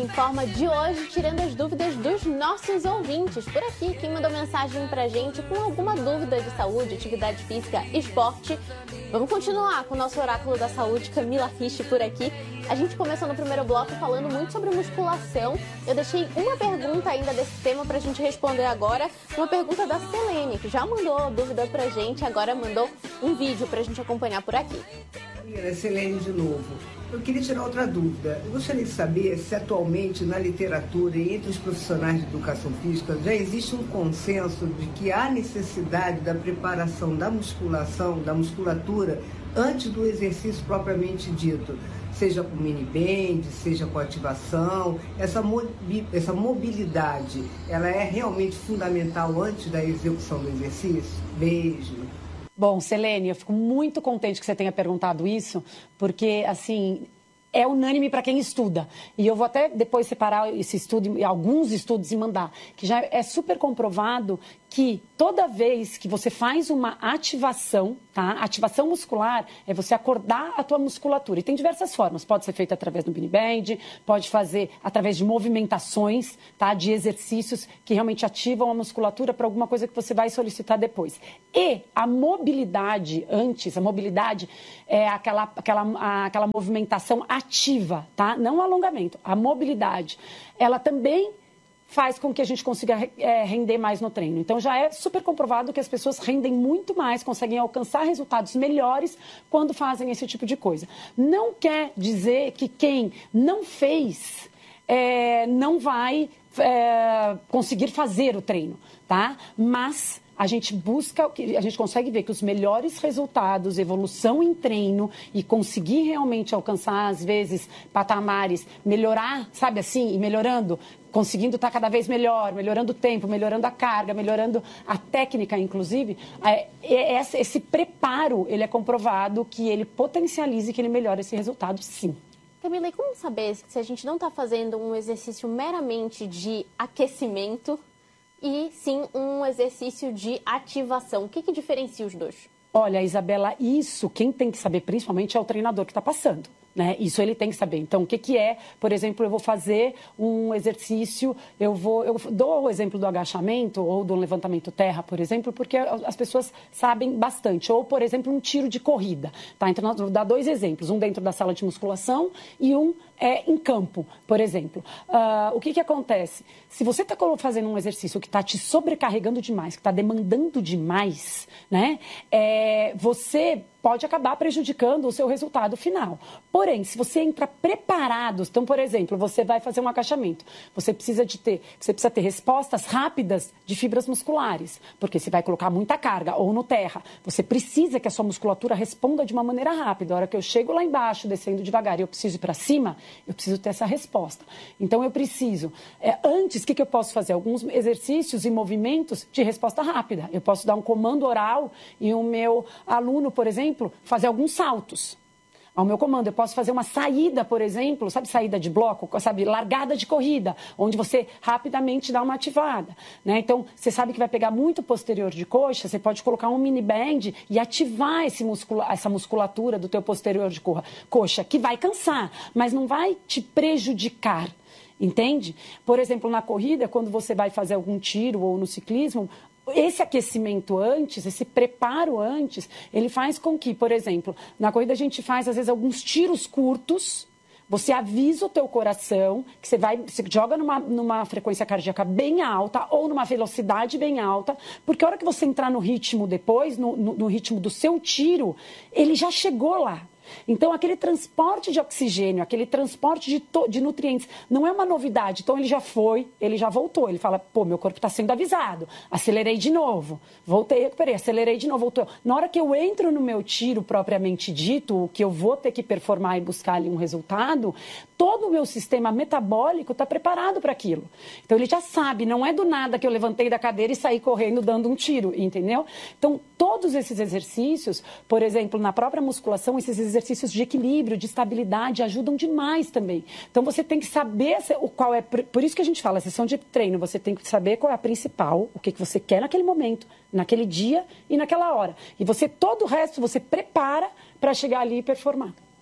Informa de hoje, tirando as dúvidas dos nossos ouvintes. Por aqui, quem mandou mensagem pra gente com alguma dúvida de saúde, atividade física, esporte. Vamos continuar com o nosso oráculo da saúde, Camila Fisch, por aqui. A gente começou no primeiro bloco falando muito sobre musculação. Eu deixei uma pergunta ainda desse tema pra gente responder agora. Uma pergunta da Selene, que já mandou dúvida pra gente, agora mandou um vídeo pra gente acompanhar por aqui. Selene de novo. Eu queria tirar outra dúvida. Eu gostaria de saber se atualmente na literatura e entre os profissionais de educação física já existe um consenso de que há necessidade da preparação da musculação, da musculatura, antes do exercício propriamente dito. Seja com mini band, seja com ativação, essa mobilidade, ela é realmente fundamental antes da execução do exercício? Beijo. Bom, Selene, eu fico muito contente que você tenha perguntado isso, porque, assim, é unânime para quem estuda. E eu vou até depois separar esse estudo, alguns estudos e mandar, que já é super comprovado que toda vez que você faz uma ativação, tá? Ativação muscular é você acordar a tua musculatura. E tem diversas formas. Pode ser feita através do mini band, pode fazer através de movimentações, tá? De exercícios que realmente ativam a musculatura para alguma coisa que você vai solicitar depois. E a mobilidade antes, a mobilidade é aquela movimentação ativa, tá? Não o alongamento. A mobilidade, ela também faz com que a gente consiga render mais no treino. Então, já é super comprovado que as pessoas rendem muito mais, conseguem alcançar resultados melhores quando fazem esse tipo de coisa. Não quer dizer que quem não fez não vai conseguir fazer o treino, tá? Mas a gente consegue ver que os melhores resultados, evolução em treino e conseguir realmente alcançar, às vezes, patamares, melhorar, sabe assim, e melhorando, conseguindo estar cada vez melhor, melhorando o tempo, melhorando a carga, melhorando a técnica, inclusive, esse preparo, ele é comprovado que ele potencializa e que ele melhora esse resultado, sim. Camila, e como saber se a gente não está fazendo um exercício meramente de aquecimento e sim um exercício de ativação? O que diferencia os dois? Olha, Isabela, isso quem tem que saber principalmente é o treinador que está passando, né? Isso ele tem que saber. Então, o que é? Por exemplo, eu vou fazer um exercício, eu dou o exemplo do agachamento ou do levantamento terra, por exemplo, porque as pessoas sabem bastante. Ou, por exemplo, um tiro de corrida, tá? Então, nós vamos dar dois exemplos, um dentro da sala de musculação e um em campo, por exemplo. O que acontece? Se você está fazendo um exercício que está te sobrecarregando demais, que está demandando demais, né? Você pode acabar prejudicando o seu resultado final. Porém, se você entra preparado, então, por exemplo, você vai fazer um agachamento, você precisa ter respostas rápidas de fibras musculares, porque você vai colocar muita carga, ou no terra, você precisa que a sua musculatura responda de uma maneira rápida. A hora que eu chego lá embaixo, descendo devagar, e eu preciso ir para cima, eu preciso ter essa resposta. Então, eu preciso, antes, o que eu posso fazer? Alguns exercícios e movimentos de resposta rápida. Eu posso dar um comando oral e o meu aluno, por exemplo, fazer alguns saltos ao meu comando. Eu posso fazer uma saída, por exemplo, sabe, saída de bloco, sabe, largada de corrida, onde você rapidamente dá uma ativada, né? Então, você sabe que vai pegar muito posterior de coxa, você pode colocar um mini band e ativar essa musculatura do teu posterior de coxa, que vai cansar, mas não vai te prejudicar. Entende? Por exemplo, na corrida, quando você vai fazer algum tiro ou no ciclismo, esse aquecimento antes, esse preparo antes, ele faz com que, por exemplo, na corrida a gente faz, às vezes, alguns tiros curtos. Você avisa o teu coração que você joga numa frequência cardíaca bem alta ou numa velocidade bem alta, porque a hora que você entrar no ritmo depois, no ritmo do seu tiro, ele já chegou lá. Então, aquele transporte de oxigênio, aquele transporte de nutrientes, não é uma novidade. Então, ele já foi, ele já voltou. Ele fala, pô, meu corpo está sendo avisado. Acelerei de novo. Voltei, recuperei, acelerei de novo, voltou. Na hora que eu entro no meu tiro propriamente dito, o que eu vou ter que performar e buscar ali um resultado, todo o meu sistema metabólico está preparado para aquilo. Então, ele já sabe, não é do nada que eu levantei da cadeira e saí correndo dando um tiro, entendeu? Então, todos esses exercícios, por exemplo, na própria musculação, esses exercícios de equilíbrio, de estabilidade, ajudam demais também. Então, você tem que saber qual é... Por isso que a gente fala, a sessão de treino, você tem que saber qual é a principal, o que você quer naquele momento, naquele dia e naquela hora. E todo o resto, você prepara para chegar ali e performar.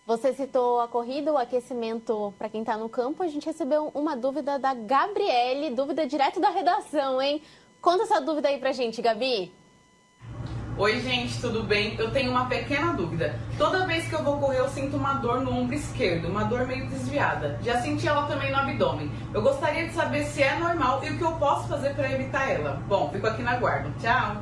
Você citou a corrida, o aquecimento para quem está no campo. A gente recebeu uma dúvida da Gabriele, dúvida direto da redação, hein? Conta essa dúvida aí pra gente, Gabi. Oi, gente, tudo bem? Eu tenho uma pequena dúvida. Toda vez que eu vou correr, eu sinto uma dor no ombro esquerdo, uma dor meio desviada. Já senti ela também no abdômen. Eu gostaria de saber se é normal e o que eu posso fazer para evitar ela. Bom, fico aqui na guarda. Tchau!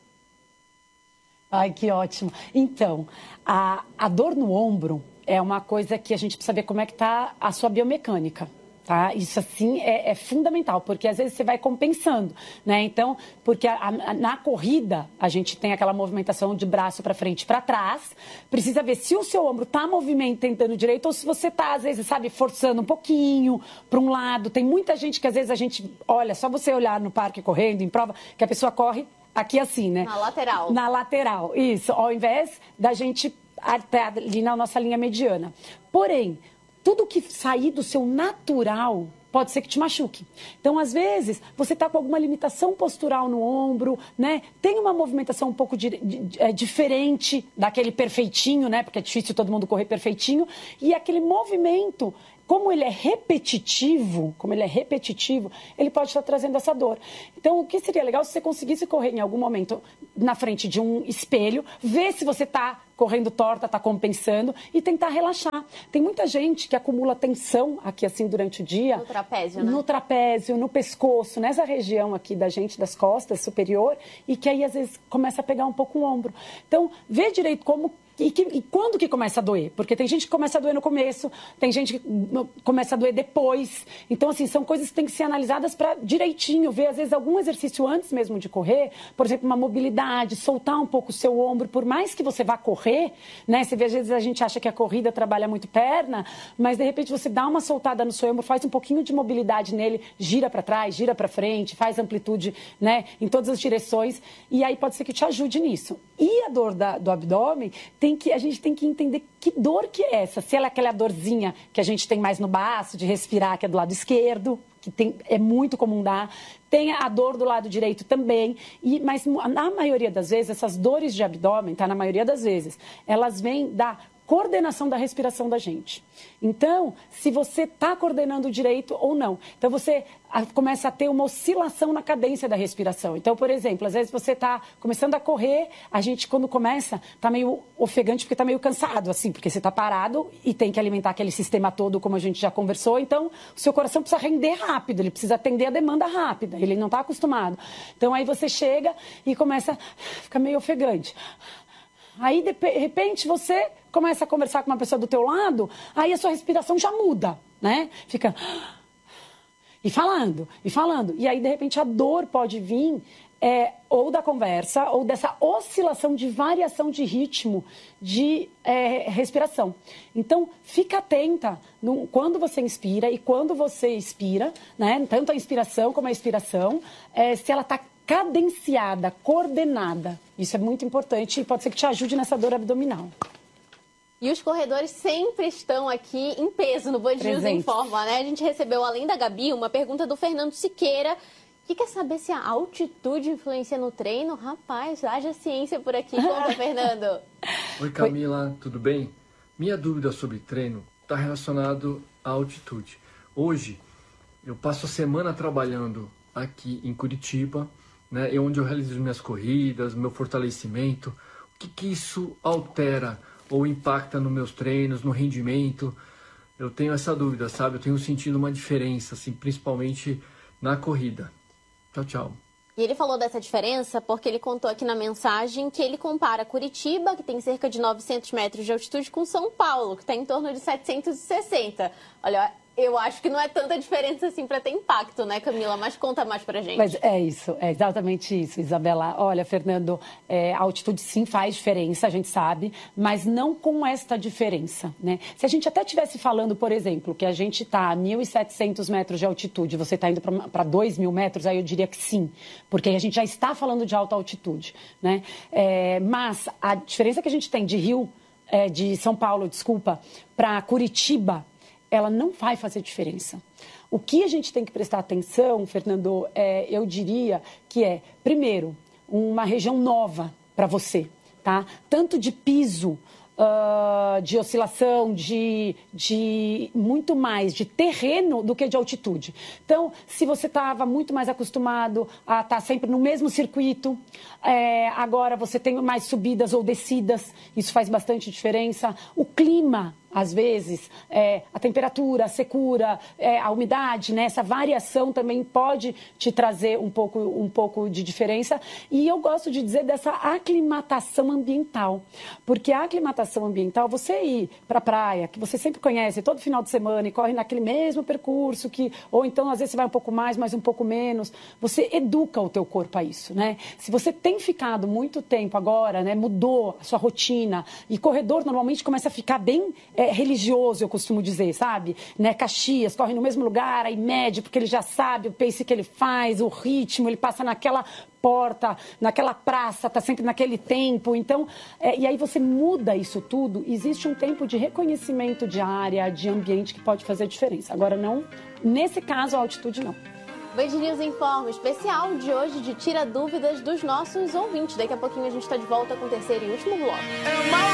Ai, que ótimo. Então, a dor no ombro é uma coisa que a gente precisa ver como é que está a sua biomecânica. Tá? Isso, assim, é fundamental, porque às vezes você vai compensando, né? Então, porque na corrida, a gente tem aquela movimentação de braço para frente e para trás. Precisa ver se o seu ombro está movimentando direito ou se você está, às vezes, sabe, forçando um pouquinho para um lado. Tem muita gente que, às vezes, a gente... Olha, só você olhar no parque correndo, em prova, que a pessoa corre aqui assim, né? Na lateral. Na lateral, isso. Ao invés da gente até ali na nossa linha mediana. Porém, tudo que sair do seu natural pode ser que te machuque. Então, às vezes, você está com alguma limitação postural no ombro, né? Tem uma movimentação um pouco diferente daquele perfeitinho, né? Porque é difícil todo mundo correr perfeitinho. E aquele movimento, como ele é repetitivo, ele pode estar trazendo essa dor. Então, o que seria legal se você conseguisse correr em algum momento na frente de um espelho, ver se você está correndo torta, está compensando e tentar relaxar. Tem muita gente que acumula tensão aqui assim durante o dia. No trapézio, né? No trapézio, no pescoço, nessa região aqui da gente, das costas, superior, e que aí às vezes começa a pegar um pouco o ombro. Então, vê direito como... E quando que começa a doer? Porque tem gente que começa a doer no começo, tem gente que começa a doer depois. Então, assim, são coisas que têm que ser analisadas para direitinho, ver, às vezes, algum exercício antes mesmo de correr, por exemplo, uma mobilidade, soltar um pouco o seu ombro, por mais que você vá correr, né? Você vê, às vezes, a gente acha que a corrida trabalha muito perna, mas, de repente, você dá uma soltada no seu ombro, faz um pouquinho de mobilidade nele, gira para trás, gira para frente, faz amplitude, né, em todas as direções, e aí pode ser que te ajude nisso. E a dor do abdômen, a gente tem que entender que dor que é essa. Se ela é aquela dorzinha que a gente tem mais no baço, de respirar, que é do lado esquerdo, que é muito comum dar. Tem a dor do lado direito também. Mas na maioria das vezes, essas dores de abdômen, tá? Na maioria das vezes, elas vêm da coordenação da respiração da gente. Então, se você está coordenando direito ou não. Então, você começa a ter uma oscilação na cadência da respiração. Então, por exemplo, às vezes você está começando a correr, a gente, quando começa, está meio ofegante porque está meio cansado, assim, porque você está parado e tem que alimentar aquele sistema todo, como a gente já conversou. Então, o seu coração precisa render rápido, ele precisa atender a demanda rápida, ele não está acostumado. Então, aí você chega e começa a ficar meio ofegante. Aí, de repente, você começa a conversar com uma pessoa do teu lado, aí a sua respiração já muda, né? Fica... E falando. E aí, de repente, a dor pode vir ou da conversa, ou dessa oscilação de variação de ritmo de respiração. Então, fica atenta quando você inspira e quando você expira, né? Tanto a inspiração como a expiração, se ela está cadenciada, coordenada. Isso é muito importante e pode ser que te ajude nessa dor abdominal. E os corredores sempre estão aqui em peso no Band News Informa, né? A gente recebeu, além da Gabi, uma pergunta do Fernando Siqueira, que quer saber se a altitude influencia no treino. Rapaz, haja ciência por aqui. Conta, Fernando. Oi, Camila, tudo bem? Minha dúvida sobre treino está relacionada à altitude. Hoje, eu passo a semana trabalhando aqui em Curitiba, né, onde eu realizo minhas corridas, meu fortalecimento. O que isso altera ou impacta nos meus treinos, no rendimento? Eu tenho essa dúvida, sabe? Eu tenho sentido uma diferença, assim, principalmente na corrida. Tchau, tchau. E ele falou dessa diferença porque ele contou aqui na mensagem que ele compara Curitiba, que tem cerca de 900 metros de altitude, com São Paulo, que está em torno de 760. Olha, eu acho que não é tanta diferença assim para ter impacto, né, Camila? Mas conta mais pra gente. Mas é isso, é exatamente isso, Isabela. Olha, Fernando, a altitude sim faz diferença, a gente sabe, mas não com esta diferença, né? Se a gente até estivesse falando, por exemplo, que a gente está a 1.700 metros de altitude, você está indo para 2.000 metros, aí eu diria que sim, porque a gente já está falando de alta altitude, né? Mas a diferença que a gente tem de São Paulo, para Curitiba, ela não vai fazer diferença. O que a gente tem que prestar atenção, Fernando, eu diria que primeiro, uma região nova para você, tá? Tanto de piso de oscilação, de muito mais de terreno do que de altitude. Então, se você estava muito mais acostumado a estar sempre no mesmo circuito, agora você tem mais subidas ou descidas, isso faz bastante diferença. O clima, às vezes, a temperatura, a secura, a umidade, né? Essa variação também pode te trazer um pouco de diferença. E eu gosto de dizer dessa aclimatação ambiental, porque a aclimatação ambiental, você ir para a praia, que você sempre conhece, todo final de semana, e corre naquele mesmo percurso, ou então às vezes você vai um pouco mais, mas um pouco menos, você educa o teu corpo a isso, né? Se você tem ficado muito tempo agora, né, mudou a sua rotina, e corredor normalmente começa a ficar bem religioso, eu costumo dizer, sabe? Né? Caxias, corre no mesmo lugar, aí mede, porque ele já sabe o pace que ele faz, o ritmo, ele passa naquela porta, naquela praça, está sempre naquele tempo. Então, e aí você muda isso tudo, existe um tempo de reconhecimento de área, de ambiente que pode fazer diferença. Agora, não, nesse caso, a altitude não. Band News Informa, especial de hoje de Tira Dúvidas dos nossos ouvintes. Daqui a pouquinho a gente está de volta com o terceiro e último bloco.